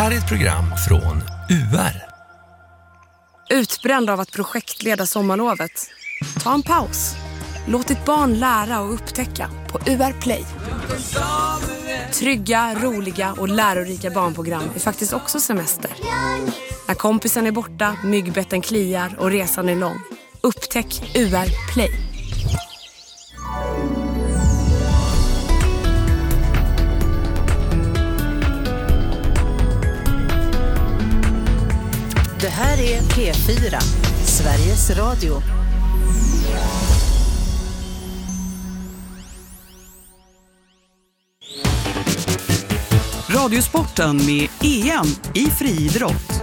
här är ett program från UR. Utbränd av att projektleda sommarlovet? Ta en paus. Låt ditt barn lära och upptäcka på UR Play. Trygga, roliga och lärorika barnprogram är faktiskt också semester. När kompisen är borta, myggbetten kliar och resan är lång. Upptäck UR Play. Det här är P4, Sveriges Radio. Radiosporten med EM i friidrott.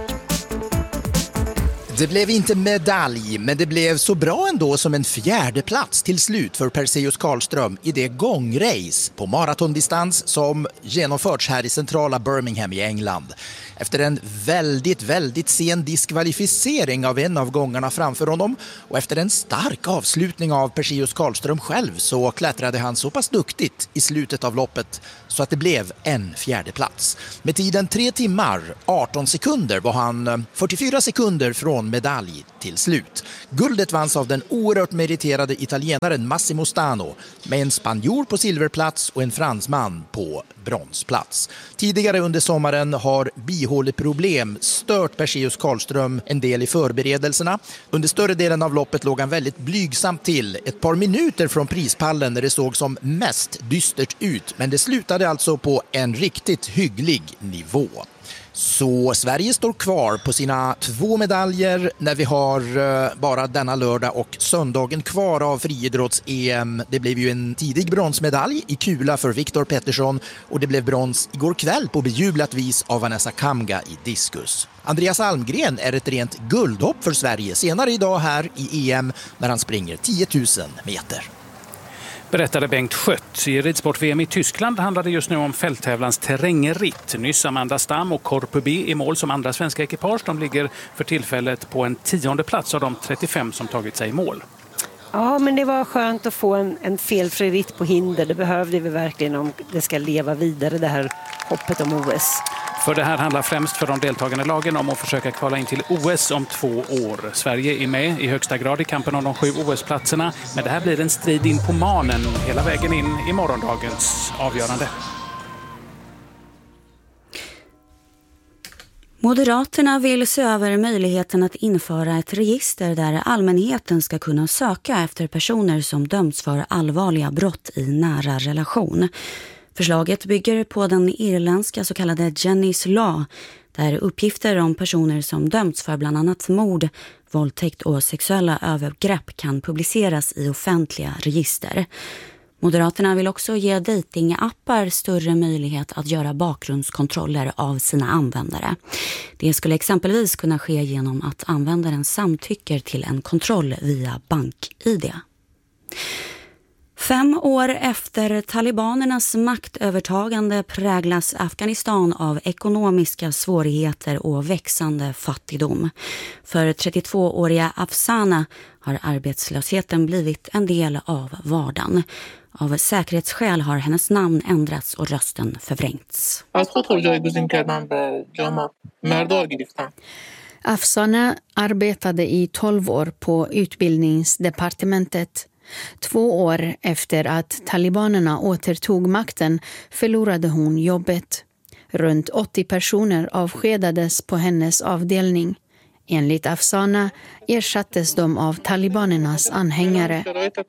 Det blev inte medalj, men det blev så bra ändå som en 4:e plats till slut för Perseus Karlström i det gångrace på maratondistans som genomförts här i centrala Birmingham i England. Efter en väldigt sen diskvalificering av en av gångarna framför honom och efter en stark avslutning av Perseus Karlström själv så klättrade han så pass duktigt i slutet av loppet så att det blev en 4:e plats. Med tiden 3 timmar 18 sekunder var han 44 sekunder från medalj till slut. Guldet vanns av den oerhört meriterade italienaren Massimo Stano med en spanjor på silverplats och en fransman på bronsplats. Tidigare under sommaren har bihåleproblem stört Perseus Karlström en del i förberedelserna. Under större delen av loppet låg han väldigt blygsamt till, ett par minuter från prispallen när det såg som mest dystert ut, men det slutade alltså på en riktigt hygglig nivå. Så Sverige står kvar på sina 2 medaljer när vi har bara denna lördag och söndagen kvar av friidrotts-EM. Det blev ju en tidig bronsmedalj i kula för Viktor Pettersson och det blev brons igår kväll på bejublat vis av Vanessa Kamga i diskus. Andreas Almgren är ett rent guldhopp för Sverige senare idag här i EM när han springer 10 000 meter. Berättade Bengt Schött. I ridsport-VM i Tyskland handlade just nu om fälttävlans terrängritt. Nyss Amanda Stam och Corpu B i mål som andra svenska ekipage. De ligger för tillfället på en 10:e plats av de 35 som tagit sig i mål. Ja, men det var skönt att få en felfri ritt på hinder. Det behövde vi verkligen om det ska leva vidare, det här hoppet om OS. För det här handlar främst för de deltagande lagen om att försöka kvala in till OS om 2 år. Sverige är med i högsta grad i kampen om de 7 OS-platserna. Men det här blir en strid in på manen hela vägen in i morgondagens avgörande. Moderaterna vill se över möjligheten att införa ett register där allmänheten ska kunna söka efter personer som dömts för allvarliga brott i nära relation. Förslaget bygger på den irländska så kallade Jenny's Law, där uppgifter om personer som dömts för bland annat mord, våldtäkt och sexuella övergrepp kan publiceras i offentliga register. Moderaterna vill också ge datingappar större möjlighet att göra bakgrundskontroller av sina användare. Det skulle exempelvis kunna ske genom att användaren samtycker till en kontroll via BankID. 5 år efter talibanernas maktövertagande präglas Afghanistan av ekonomiska svårigheter och växande fattigdom. För 32-åriga Afsana har arbetslösheten blivit en del av vardagen. Av säkerhetsskäl har hennes namn ändrats och rösten förvrängts. Afsana arbetade i 12 år på utbildningsdepartementet. 2 år efter att talibanerna återtog makten förlorade hon jobbet. Runt 80 personer avskedades på hennes avdelning. Enligt Afsana ersattes de av talibanernas anhängare.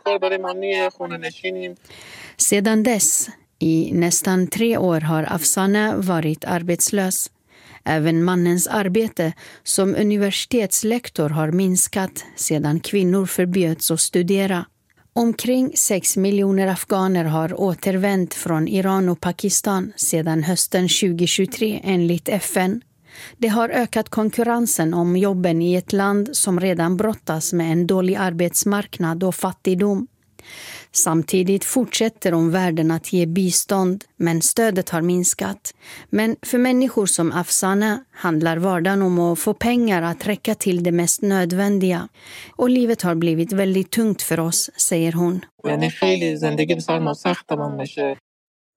Sedan dess, i nästan 3 år, har Afsana varit arbetslös. Även mannens arbete som universitetslektor har minskat sedan kvinnor förbjöds att studera. Omkring 6 miljoner afghaner har återvänt från Iran och Pakistan sedan hösten 2023 enligt FN. Det har ökat konkurrensen om jobben i ett land som redan brottas med en dålig arbetsmarknad och fattigdom. Samtidigt fortsätter omvärlden att ge bistånd, men stödet har minskat. Men för människor som Afsana handlar vardagen om att få pengar att räcka till det mest nödvändiga. Och livet har blivit väldigt tungt för oss, säger hon.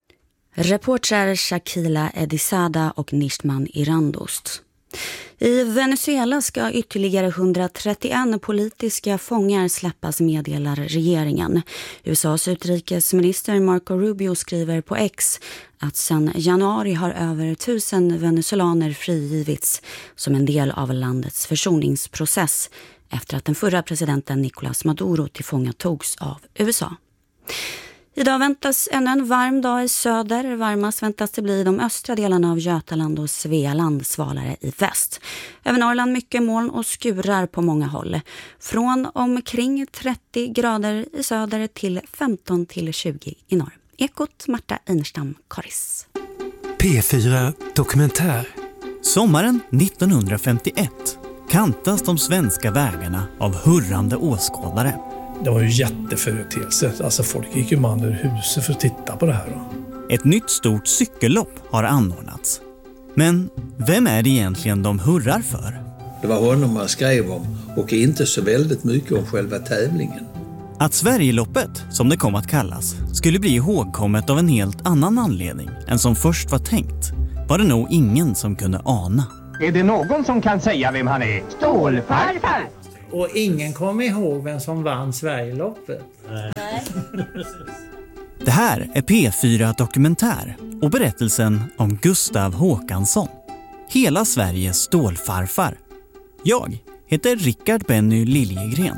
Reporter Shakila Edisada och Nishtman Irandost. I Venezuela ska ytterligare 131 politiska fångar släppas, meddelar regeringen. USAs utrikesminister Marco Rubio skriver på X att sedan januari har över 1000 venezolaner frigivits som en del av landets försoningsprocess efter att den förra presidenten Nicolás Maduro tillfångatogs av USA. Idag väntas ännu en varm dag i söder. Varmast väntas det bli de östra delarna av Götaland och Svealand, svalare i väst. Över Norrland mycket moln och skurar på många håll. Från omkring 30 grader i söder till 15 till 20 i norr. Ekot, Marta Einerstam, Karis. P4 Dokumentär. Sommaren 1951 kantas de svenska vägarna av hurrande åskådare. Det var ju jätteföreteelse. Alltså folk gick ju man ur huset för att titta på det här. Ett nytt stort cykellopp har anordnats. Men vem är det egentligen de hurrar för? Det var honom man skrev om och inte så väldigt mycket om själva tävlingen. Att Sverigeloppet, som det kom att kallas, skulle bli ihågkommet av en helt annan anledning än som först var tänkt var det nog ingen som kunde ana. Är det någon som kan säga vem han är? Stålfarfar! Och ingen kommer ihåg vem som vann Sverigeloppet. Nej. Det här är P4 Dokumentär och berättelsen om Gustav Håkansson. Hela Sveriges stålfarfar. Jag heter Rickard Benny Liljegren.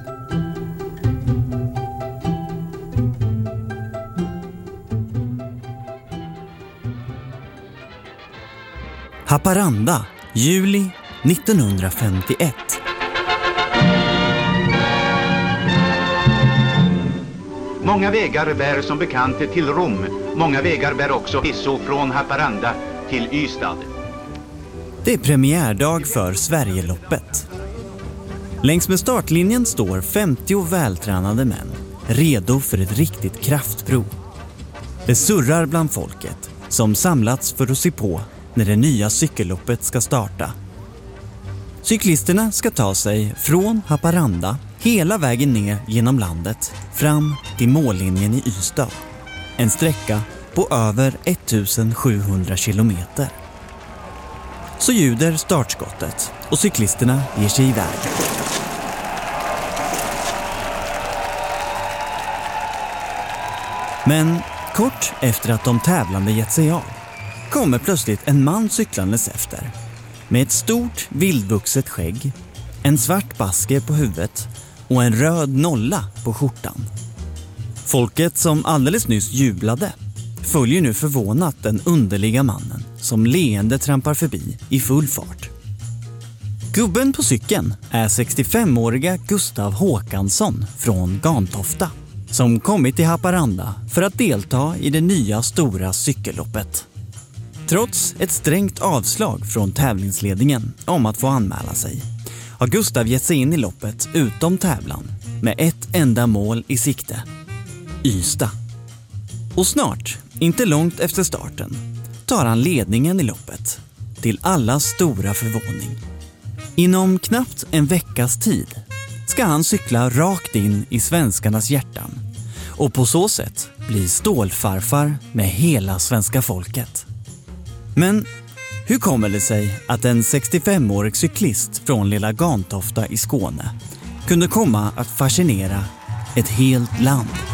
Haparanda, juli 1951. Många vägar bär som bekant till Rom. Många vägar bär också förvisso från Haparanda till Ystad. Det är premiärdag för Sverigeloppet. Längs med startlinjen står 50 vältränade män, redo för ett riktigt kraftprov. Det surrar bland folket som samlats för att se på när det nya cykelloppet ska starta. Cyklisterna ska ta sig från Haparanda hela vägen ner genom landet fram till mållinjen i Ystad. En sträcka på över 1700 kilometer. Så ljuder startskottet och cyklisterna ger sig iväg. Men kort efter att de tävlande gett sig av kommer plötsligt en man cyklandes efter. Med ett stort vildvuxet skägg, en svart basker på huvudet och en röd nolla på skjortan. Folket som alldeles nyss jublade följer nu förvånat den underliga mannen som leende trampar förbi i full fart. Gubben på cykeln är 65-åriga Gustav Håkansson från Gantofta som kommit till Haparanda för att delta i det nya stora cykelloppet. Trots ett strängt avslag från tävlingsledningen om att få anmäla sig har Gustav gett sig in i loppet utom tävlan med ett enda mål i sikte. Ystad. Och snart, inte långt efter starten, tar han ledningen i loppet till allas stora förvåning. Inom knappt en veckas tid ska han cykla rakt in i svenskarnas hjärtan och på så sätt bli stålfarfar med hela svenska folket. Men hur kommer det sig att en 65-årig cyklist från lilla Gantofta i Skåne kunde komma att fascinera ett helt land?